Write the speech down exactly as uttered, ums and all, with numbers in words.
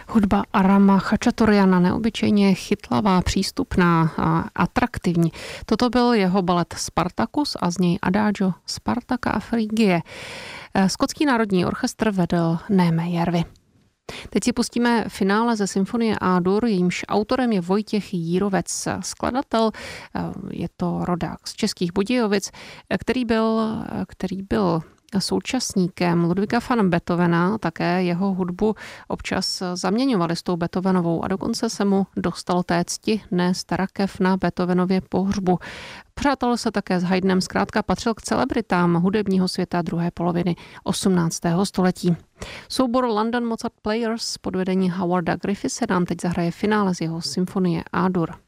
Hudba Arama Chačaturjana, neobyčejně chytlavá, přístupná a atraktivní. Toto byl jeho balet Spartacus a z něj Adagio Spartaka a Frigie. Skotský národní orchestr vedl Néme Järvi. Teď si pustíme finále ze symfonie A-dur, jejímž autorem je Vojtěch Jírovec. Skladatel je to rodák z Českých Budějovic, který byl, který byl současníkem Ludwiga van Beethovena, také jeho hudbu občas zaměňovali s tou Beethovenovou a dokonce se mu dostal té cti nést rakev na Beethovenově pohřbu. Přátel se také s Haydnem, zkrátka patřil k celebritám hudebního světa druhé poloviny osmnáctého století. Soubor London Mozart Players pod vedením Howarda Griffithse nám teď zahraje finále z jeho symfonie A-dur.